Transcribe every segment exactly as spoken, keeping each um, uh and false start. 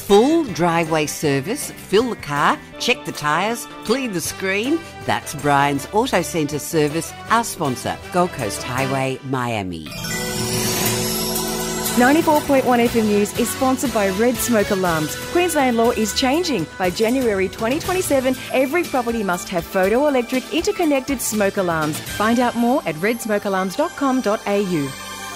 Full driveway service, fill the car, check the tyres, clean the screen. That's Brian's Auto Centre service, our sponsor, Gold Coast Highway, Miami. ninety-four point one F M News is sponsored by Red Smoke Alarms. Queensland law is changing. By January twenty twenty-seven, every property must have photoelectric interconnected smoke alarms. Find out more at red smoke alarms dot com dot a u.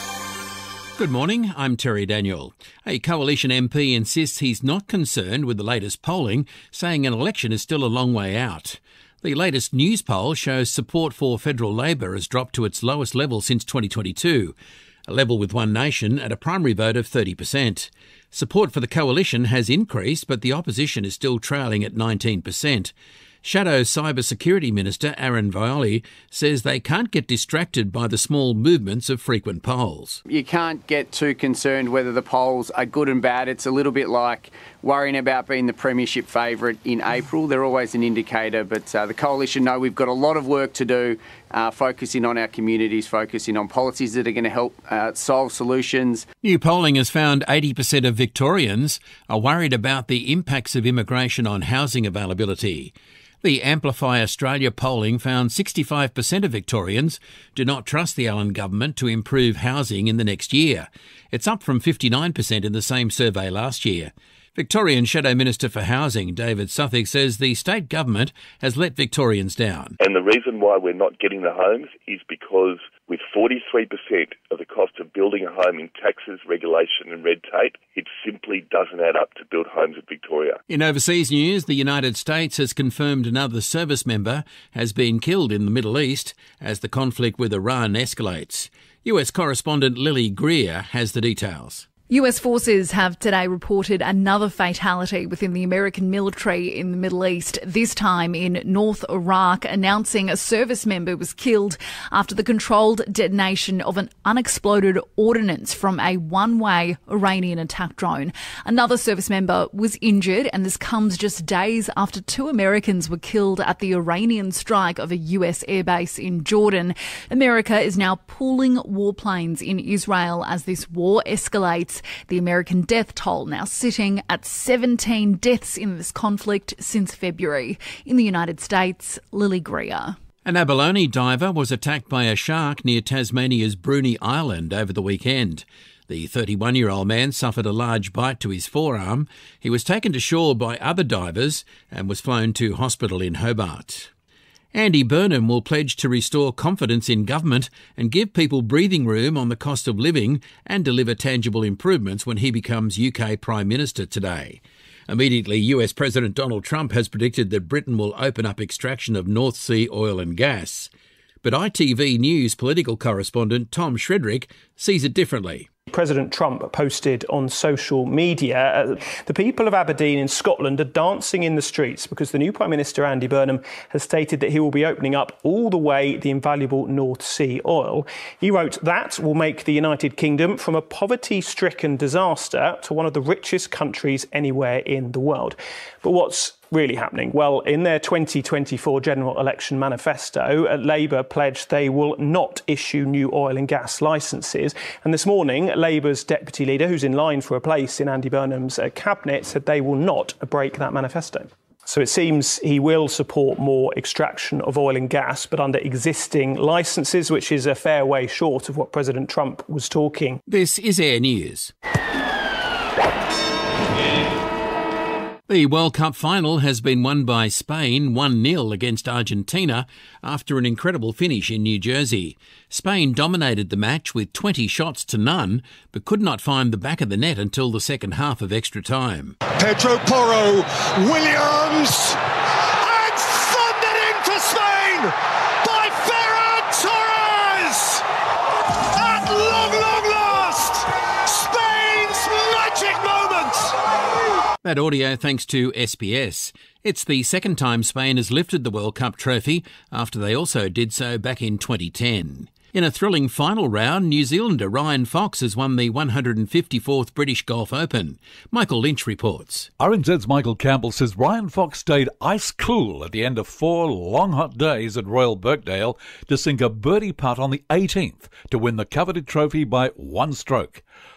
Good morning, I'm Terry Daniel. A Coalition M P insists he's not concerned with the latest polling, saying an election is still a long way out. The latest news poll shows support for federal Labor has dropped to its lowest level since twenty twenty-two, a level with One Nation at a primary vote of thirty percent. Support for the coalition has increased, but the opposition is still trailing at nineteen percent. Shadow Cyber Security Minister Aaron Violi says they can't get distracted by the small movements of frequent polls. You can't get too concerned whether the polls are good and bad. It's a little bit like worrying about being the premiership favourite in April. They're always an indicator, but uh, the coalition know we've got a lot of work to do, uh, focusing on our communities, focusing on policies that are going to help uh, solve solutions. New polling has found eighty percent of Victorians are worried about the impacts of immigration on housing availability. The Amplify Australia polling found sixty-five percent of Victorians do not trust the Allen government to improve housing in the next year. It's up from fifty-nine percent in the same survey last year. Victorian Shadow Minister for Housing, David Suffolk, says the state government has let Victorians down. And the reason why we're not getting the homes is because with forty-three percent of the cost of building a home in taxes, regulation and red tape, it simply doesn't add up to build homes in Victoria. In overseas news, the United States has confirmed another service member has been killed in the Middle East as the conflict with Iran escalates. U S correspondent Lily Greer has the details. U S forces have today reported another fatality within the American military in the Middle East, this time in North Iraq, announcing a service member was killed after the controlled detonation of an unexploded ordnance from a one-way Iranian attack drone. Another service member was injured, and this comes just days after two Americans were killed at the Iranian strike of a U S airbase in Jordan. America is now pooling warplanes in Israel as this war escalates. The American death toll now sitting at seventeen deaths in this conflict since February. In the United States, Lily Greer. An abalone diver was attacked by a shark near Tasmania's Bruny Island over the weekend. The thirty-one-year-old man suffered a large bite to his forearm. He was taken to shore by other divers and was flown to hospital in Hobart. Andy Burnham will pledge to restore confidence in government and give people breathing room on the cost of living and deliver tangible improvements when he becomes U K Prime Minister today. Immediately, U S President Donald Trump has predicted that Britain will open up extraction of North Sea oil and gas. But I T V News political correspondent Tom Shredrick sees it differently. President Trump posted on social media, uh, the people of Aberdeen in Scotland are dancing in the streets because the new Prime Minister, Andy Burnham, has stated that he will be opening up all the way the invaluable North Sea oil. He wrote, that will make the United Kingdom from a poverty-stricken disaster to one of the richest countries anywhere in the world. But what's really happening? Well, in their twenty twenty-four general election manifesto, uh, Labour pledged they will not issue new oil and gas licences. And this morning, Labour's deputy leader, who's in line for a place in Andy Burnham's uh, cabinet, said they will not break that manifesto. So it seems he will support more extraction of oil and gas, but under existing licences, which is a fair way short of what President Trump was talking. This is Air News. The World Cup final has been won by Spain one nil against Argentina after an incredible finish in New Jersey. Spain dominated the match with twenty shots to none, but could not find the back of the net until the second half of extra time. Pedro Porro, Williams, and thundered in for Spain by Ferran Torres! At long, long last, Spain's magic moment! That audio thanks to S B S. It's the second time Spain has lifted the World Cup trophy after they also did so back in twenty ten. In a thrilling final round, New Zealander Ryan Fox has won the one hundred fifty-fourth British Golf Open. Michael Lynch reports. R N Z's Michael Campbell says Ryan Fox stayed ice cool at the end of four long hot days at Royal Birkdale to sink a birdie putt on the eighteenth to win the coveted trophy by one stroke.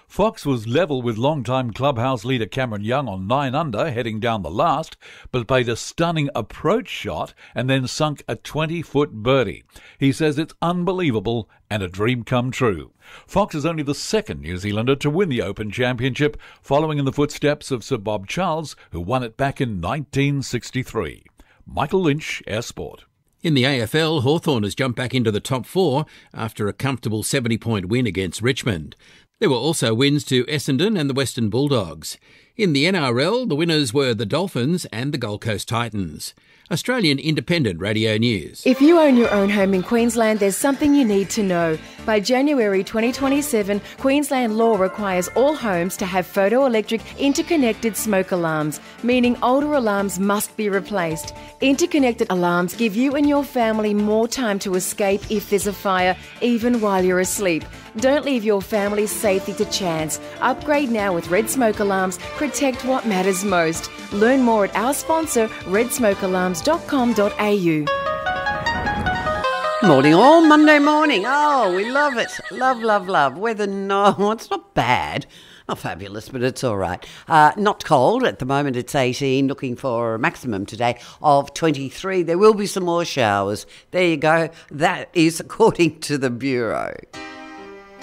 Fox was level with long-time clubhouse leader Cameron Young on nine under heading down the last, but played a stunning approach shot and then sunk a twenty-foot birdie. He says it's unbelievable and a dream come true. Fox is only the second New Zealander to win the Open Championship, following in the footsteps of Sir Bob Charles, who won it back in nineteen sixty-three. Michael Lynch, Air Sport. In the A F L, Hawthorn has jumped back into the top four after a comfortable seventy-point win against Richmond. There were also wins to Essendon and the Western Bulldogs. In the N R L, the winners were the Dolphins and the Gold Coast Titans. Australian Independent Radio News. If you own your own home in Queensland, there's something you need to know. By January twenty twenty-seven, Queensland law requires all homes to have photoelectric interconnected smoke alarms, meaning older alarms must be replaced. Interconnected alarms give you and your family more time to escape if there's a fire, even while you're asleep. Don't leave your family's safety to chance. Upgrade now with Red Smoke Alarms. Protect what matters most. Learn more at our sponsor, red smoke alarms dot com dot a u. Morning all, Monday morning. Oh, we love it. Love, love, love. Weather, no, it's not bad. Not fabulous, but it's all right. Uh, not cold. At the moment it's eighteen, looking for a maximum today of twenty-three. There will be some more showers. There you go. That is according to the Bureau.